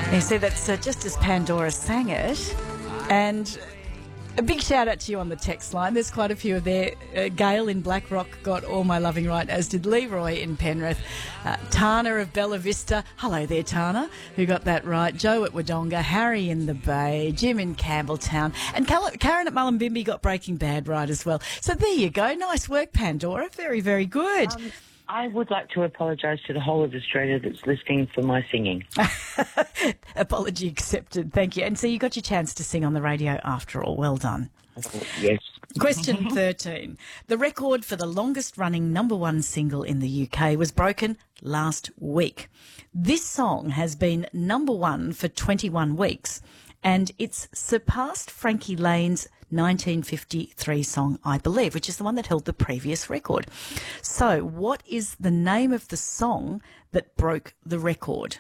You see, that's just as Pandora sang it. And a big shout out to you on the text line. There's quite a few of there. Gail in Blackrock got All My Loving Right, as did Leroy in Penrith. Tana of Bella Vista. Hello there, Tana, who got that right. Joe at Wodonga. Harry in the Bay. Jim in Campbelltown. And Karen at Mullumbimby got Breaking Bad right as well. So there you go. Nice work, Pandora. Very, very good. I would like to apologise to the whole of Australia that's listening for my singing. Apology accepted. Thank you. And so you got your chance to sing on the radio after all. Well done. Yes. Question 13. The record for the longest running number one single in the UK was broken last week. This song has been number one for 21 weeks and it's surpassed Frankie Lane's 1953 song, I Believe, which is the one that held the previous record. So what is the name of the song that broke the record?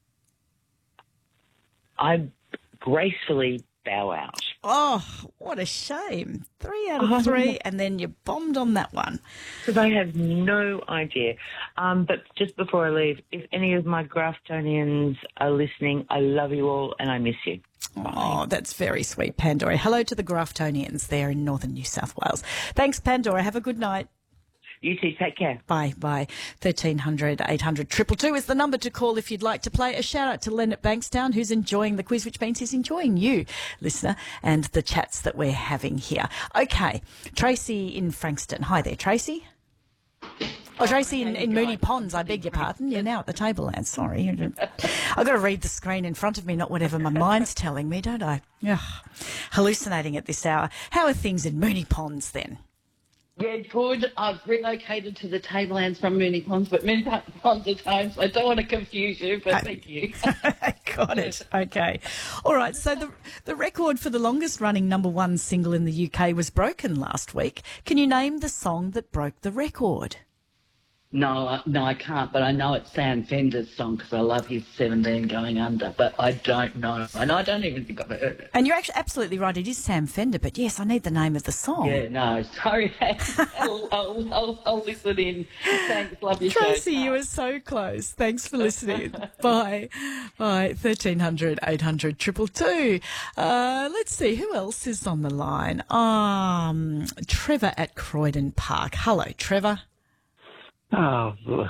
I gracefully bow out. Oh, what a shame. 3 out of 3, and then you bombed on that one. Because I have no idea. But just before I leave, if any of my Graftonians are listening, I love you all and I miss you. Oh, that's very sweet, Pandora. Hello to the Graftonians there in northern New South Wales. Thanks, Pandora. Have a good night. You too. Take care. Bye. 1300 800 222 is the number to call if you'd like to play. A shout out to Len at Bankstown, who's enjoying the quiz, which means he's enjoying you, listener, and the chats that we're having here. Okay, Tracy in Frankston. Hi there, Tracy. Oh, Tracy in Moonee Ponds, I beg your pardon. You're now at the table, Anne. Sorry. I've got to read the screen in front of me, not whatever my mind's telling me, don't I? Ugh. Hallucinating at this hour. How are things in Moonee Ponds then? Yeah, good. I've relocated to the Tablelands from Moonee Ponds, but Moonee Ponds is home, so I don't want to confuse you, but thank you. Got it. Okay. All right, so the record for the longest running number one single in the UK was broken last week. Can you name the song that broke the record? No, I can't, but I know it's Sam Fender's song because I love his 17 Going Under, but I don't know. And I don't even think I've heard it. And you're actually absolutely right, it is Sam Fender, but yes, I need the name of the song. Yeah, no, sorry. I'll listen in. Thanks, love your show. Tracy, you were so close. Thanks for listening. Bye. 1300 800 222. Let's see, who else is on the line? Trevor at Croydon Park. Hello, Trevor. Oh,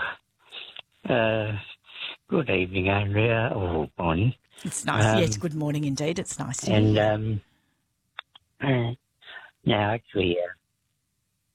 good evening, Andrea, or morning. It's nice. Yes, good morning indeed. It's nice to hear. And now, actually,